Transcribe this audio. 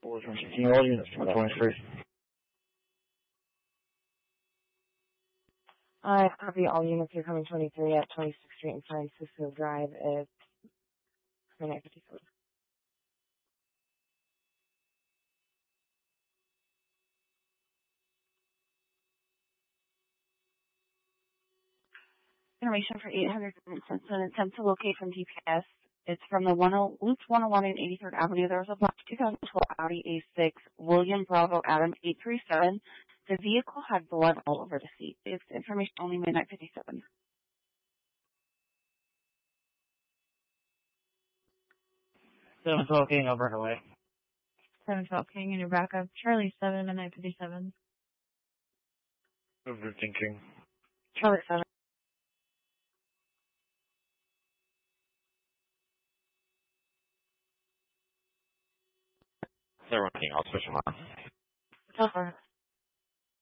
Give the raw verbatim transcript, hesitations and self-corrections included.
four one sixteen, all units from twenty-three. I copy all units here coming twenty-three at twenty-sixth Street and Francisco Drive at nine fifty-seven. Information for eight hundred Simpson. Attempt to locate from G P S. It's from the one oh, Loop one oh one and eighty-third Avenue. There was a black two thousand twelve Audi A six, William Bravo Adam eight three seven. The vehicle had blood all over the seat. It's information only midnight fifty-seven. seven twelve King, I'll break away. seven twelve King in your backup. Charlie seven, midnight fifty-seven. Overthinking. Charlie seven. They're working. I'll switch them on. Go for it.